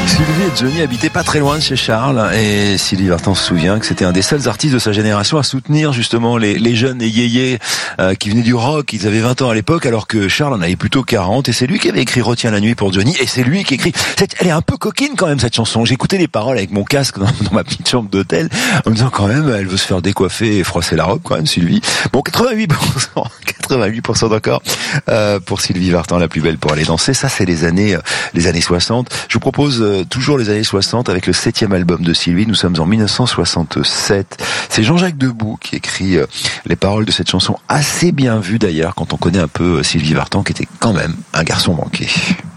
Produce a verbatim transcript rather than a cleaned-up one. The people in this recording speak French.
Sylvie et Johnny habitaient pas très loin de chez Charles et Sylvie Vartan se souvient que c'était un des seuls artistes de sa génération à soutenir justement les, les jeunes et yéyés euh, qui venaient du rock. Ils avaient vingt ans à l'époque alors que Charles en avait plutôt quarante et c'est lui qui avait écrit Retiens la nuit pour Johnny et c'est lui qui écrit. Cette, elle est un peu coquine quand même cette chanson. J'écoutais les paroles avec mon casque dans, dans ma petite chambre d'hôtel en me disant quand même elle veut se faire décoiffer et froisser la robe quand même Sylvie. Bon quatre-vingt-huit pour cent, quatre-vingt-huit pour cent d'accord euh, pour Sylvie Vartan, la plus belle pour aller danser. Ça c'est les années euh, les années soixante. Je vous propose euh, toujours les années soixante avec le septième album de Sylvie. Nous sommes en mille neuf cent soixante-sept. C'est Jean-Jacques Debout qui écrit euh, les paroles de cette chanson, assez bien vue d'ailleurs quand on connaît un peu euh, Sylvie Vartan qui était quand même un garçon manqué.